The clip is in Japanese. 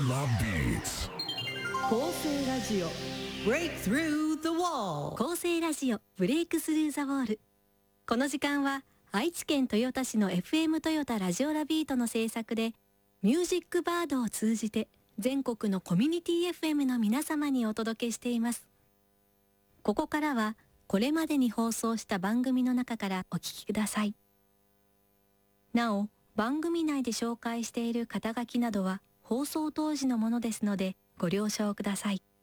Love Beats 構成ラジオ Break Through the Wall 構成ラジオブレイクスルーザウォール。この時間は愛知県豊田市の FM トヨタラジオラビートの制作でミュージックバードを通じて全国のコミュニティ FM の皆様にお届けしています。ここからはこれまでに放送した番組の中からお聞きください。なお、番組内で紹介している肩書きなどは放送当時のものですのでご了承ください。